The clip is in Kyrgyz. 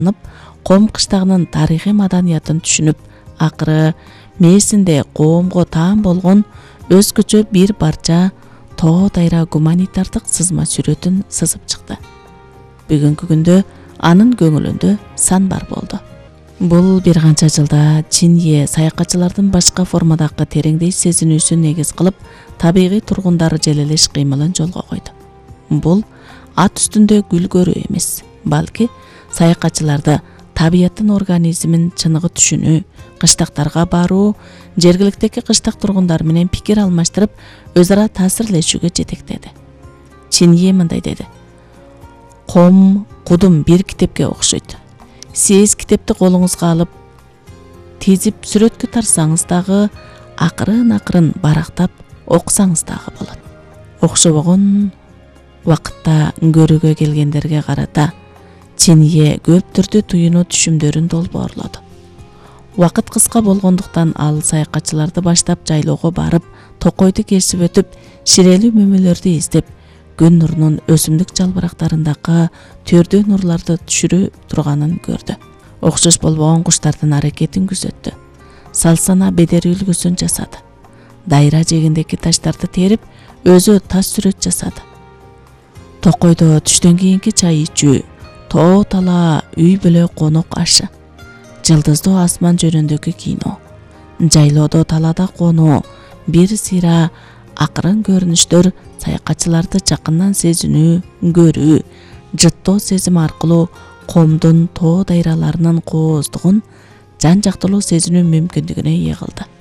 Ком кыштагынын тарыхый маданиятын түшүнүп, акыры мээсинде коомго таан болгон өзгөчө бир барча тоо дайра гуманитардык сызма сүрөтүн сызып чыкты. Бүгүнкү күндө анын көңүлүндө сан бар болду. Бул бир канча жылда Чинье саякатчылардын башка формадагы тереңдей сезинүүсүн негиз кылып, табигый тургундары желелеш кыймылын жолго койду. Бул ат үстүндө гүл көрүү эмес, балки саякатчыларды табияттын организмин чыныгы түшүнүү, кыштактарга баруу, жергиликтеги кыштак тургундар менен пикир алмаштырып, өз ара таасирлешүүгө жетектеди. Чинье мындай деди: "Ком, кудум бир китепке окшойт. Сиз китепти колуңузга алып, тизип сүрөткө тарсаңыз дагы, акырын барактап окусаңыз дагы болот." Окшобогон вакытта көрүүгө келгендерге карата Чинье көп түрдүү туюну түшүмдөрүн долбоорлоду. Вакыт кыска болгондуктан ал саякатчыларды баштап жайлоого барып, токойду кесип өтүп, ширелүү мөмөлөрдү издеп, күн нурунун өсүмдүк жалбырактарындагы төрдүү нурларды түшүрө турганын көрдү. Окшош болбогон куштардын аракетин күзөттү. Салсана бедер үлгүсүн жасады. Дайра жегиндеги таштарды терип, өзү таш сүрөт жасады. Токойдо түштөн кийинки чай ичүү, тоо тала үй бүлө конок ашы, жылдыздуу асман жөнүндөгү кино, жайлоодо талада конуу, бир сыйра акырын көрүнүштөр саякатчыларды жакындан сезинүү, көрүү, жыттоо сезим аркылуу комдун тоо дайраларынын кооздугун жан жактылуу сезинүү мүмкүндүгүнө ээ кылды.